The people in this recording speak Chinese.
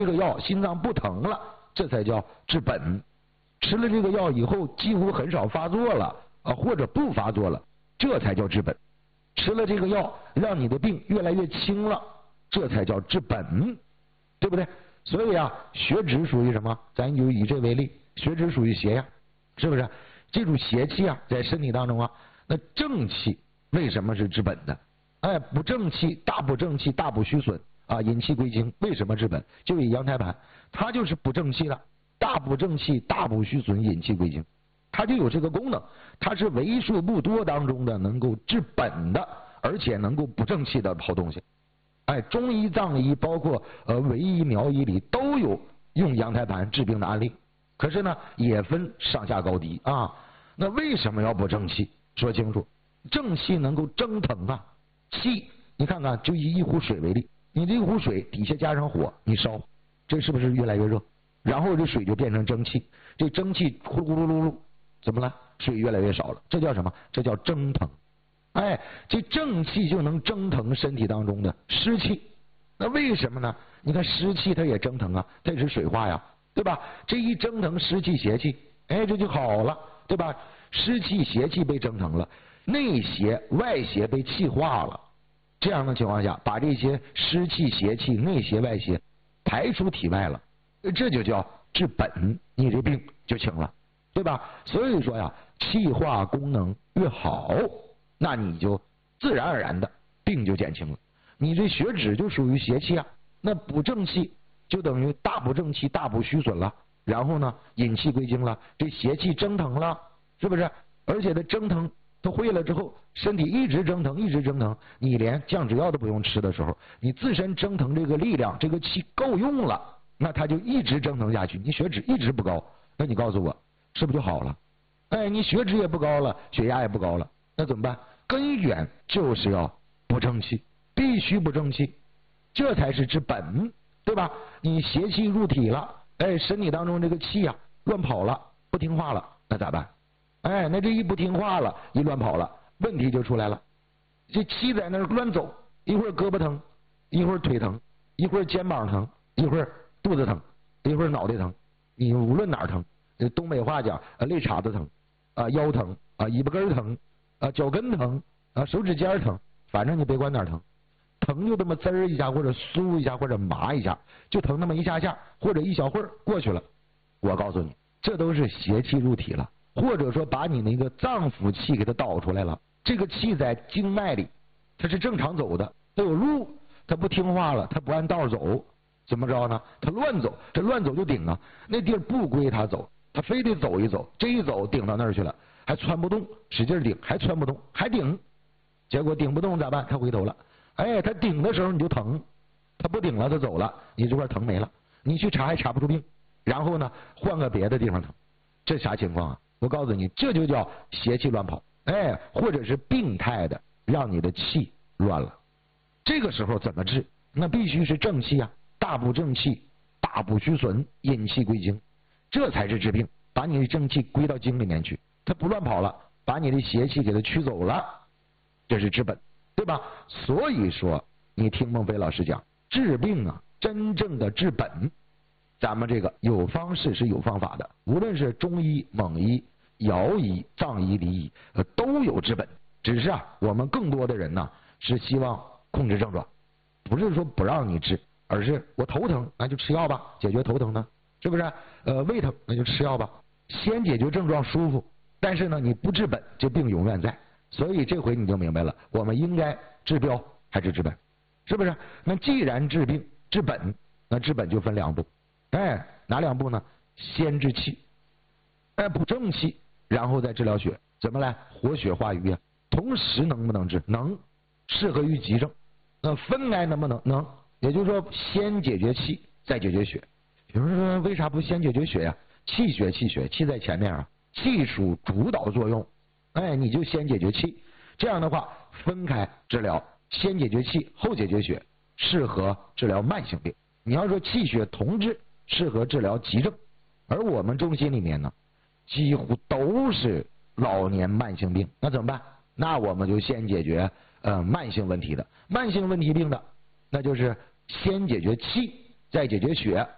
这个药心脏不疼了，这才叫治本。吃了这个药以后几乎很少发作了或者不发作了，这才叫治本。吃了这个药让你的病越来越轻了，这才叫治本，对不对？所以血脂属于什么？咱就以这为例，血脂属于邪呀，是不是？这种邪气在身体当中那正气为什么是治本的？不正气，大补正气，大补虚损引气归经，为什么治本？就以阳台盘，它就是补正气了，大补正气，大补虚损，引气归经，它就有这个功能，它是为数不多当中的能够治本的，而且能够补正气的好东西。中医、藏医，包括维医、苗医里都有用阳台盘治病的案例。可是呢，也分上下高低那为什么要补正气？说清楚，正气能够蒸腾气，你看看，就以一壶水为例，你这一壶水底下加上火，你烧，这是不是越来越热？然后这水就变成蒸汽，这蒸汽呼噜噜噜噜，怎么了？水越来越少了，这叫什么？这叫蒸腾。这正气就能蒸腾身体当中的湿气。那为什么呢？你看湿气它也蒸腾它也是水化呀，对吧？这一蒸腾湿气邪气，这就好了，对吧？湿气邪气被蒸腾了，内邪外邪被气化了，这样的情况下，把这些湿气邪气内邪外邪排出体外了，这就叫治本，你这病就轻了，对吧？所以说气化功能越好，那你就自然而然的病就减轻了。你这血脂就属于邪气那补正气就等于大补正气，大补虚损了，然后呢引气归经了，这邪气蒸腾了，是不是？而且它蒸腾，它会了之后，身体一直蒸腾，一直蒸腾，你连降脂药都不用吃的时候，你自身蒸腾这个力量，这个气够用了，那它就一直蒸腾下去，你血脂一直不高，那你告诉我是不是就好了？你血脂也不高了，血压也不高了，那怎么办？根源就是要补正气，必须补正气，这才是治本，对吧？你邪气入体了，身体当中这个气乱跑了，不听话了，那咋办？那这一不听话了，一乱跑了，问题就出来了。这气在那儿乱走，一会儿胳膊疼，一会儿腿疼，一会儿肩膀疼，一会儿肚子疼，一会儿脑袋疼，你无论哪儿疼，东北话讲肋叉子疼腰疼尾巴根疼脚跟疼手指尖疼，反正你别管哪儿疼，疼就这么滋儿一下，或者酥一下，或者麻一下，就疼那么一下下，或者一小会儿过去了。我告诉你，这都是邪气入体了，或者说把你那个脏腑气给它导出来了。这个气在经脉里，它是正常走的，它有路，它不听话了，它不按道走，怎么着呢？它乱走，这乱走就顶那地儿不归它走，它非得走一走，这一走顶到那儿去了，还窜不动，使劲顶，还窜不动，还顶，结果顶不动咋办？它回头了，它顶的时候你就疼，它不顶了，它走了，你这块疼没了，你去查还查不出病，然后呢换个别的地方疼，这啥情况我告诉你，这就叫邪气乱跑，或者是病态的让你的气乱了。这个时候怎么治？那必须是正气大补正气，大补虚损，引气归经，这才是治病。把你的正气归到经里面去，它不乱跑了，把你的邪气给它驱走了，这是治本，对吧？所以说你听孟非老师讲治病真正的治本，咱们这个有方式是有方法的，无论是中医、蒙医、尧医、藏医、黎医都有治本，只是我们更多的人是希望控制症状，不是说不让你治，而是我头疼那就吃药吧，解决头疼呢，是不是？胃疼那就吃药吧，先解决症状舒服，但是呢你不治本，这病永远在。所以这回你就明白了，我们应该治标还是治本，是不是？那既然治病治本，那治本就分两步，哪两步呢？先治气，补正气，然后再治疗血。怎么来？活血化瘀同时能不能治？能，适合于急症。那分开能不能？能。也就是说，先解决气，再解决血。比如说，为啥不先解决血气血，气在前面气属主导作用。你就先解决气，这样的话分开治疗，先解决气，后解决血，适合治疗慢性病。你要说气血同治，适合治疗急症。而我们中心里面呢，几乎都是老年慢性病，那怎么办？那我们就先解决慢性问题的，慢性问题病的，那就是先解决气，再解决血，